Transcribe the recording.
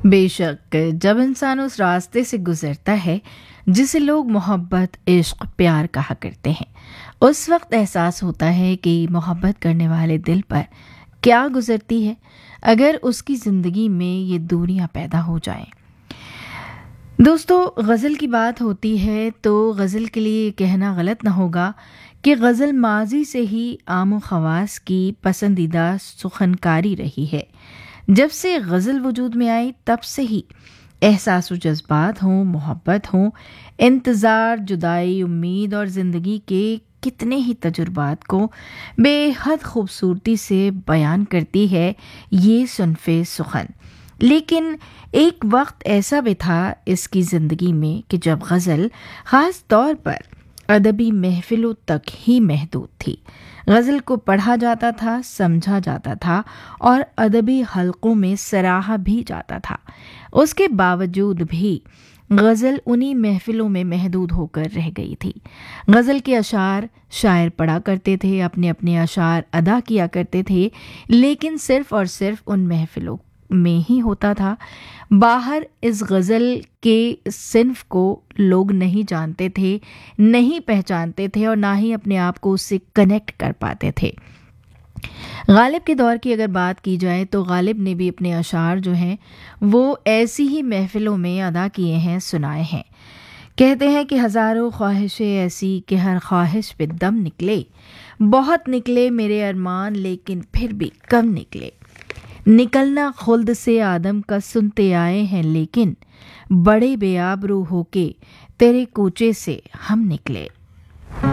بے شک جب انسان اس راستے سے گزرتا ہے جسے لوگ محبت، عشق، پیار کہا کرتے ہیں، اس وقت احساس ہوتا ہے کہ محبت کرنے والے دل پر کیا گزرتی ہے اگر اس کی زندگی میں یہ دوریاں پیدا ہو جائیں۔ دوستو، غزل کی بات ہوتی ہے تو غزل کے لیے یہ کہنا غلط نہ ہوگا کہ غزل ماضی سے ہی عام و خواص کی پسندیدہ سخنکاری رہی ہے۔ جب سے غزل وجود میں آئی تب سے ہی احساس و جذبات ہوں، محبت ہوں، انتظار، جدائی، امید اور زندگی کے کتنے ہی تجربات کو بے حد خوبصورتی سے بیان کرتی ہے یہ صنف سخن۔ لیکن ایک وقت ایسا بھی تھا اس کی زندگی میں کہ جب غزل خاص طور پر ادبی محفلوں تک ہی محدود تھی۔ غزل کو پڑھا جاتا تھا، سمجھا جاتا تھا اور ادبی حلقوں میں سراہا بھی جاتا تھا۔ اس کے باوجود بھی غزل انہی محفلوں میں محدود ہو کر رہ گئی تھی۔ غزل کے اشعار شاعر پڑھا کرتے تھے، اپنے اپنے اشعار ادا کیا کرتے تھے، لیکن صرف اور صرف ان محفلوں میں ہی ہوتا تھا۔ باہر اس غزل کے صنف کو لوگ نہیں جانتے تھے، نہیں پہچانتے تھے اور نہ ہی اپنے آپ کو اس سے کنیکٹ کر پاتے تھے۔ غالب کے دور کی اگر بات کی جائے تو غالب نے بھی اپنے اشعار جو ہیں وہ ایسی ہی محفلوں میں ادا کیے ہیں، سنائے ہیں۔ کہتے ہیں کہ ہزاروں خواہشیں ایسی کہ ہر خواہش پہ دم نکلے، بہت نکلے میرے ارمان لیکن پھر بھی کم نکلے، نکلنا خلد سے آدم کا سنتے آئے ہیں لیکن بڑے بے آبرو ہو کے تیرے کوچے سے ہم نکلے۔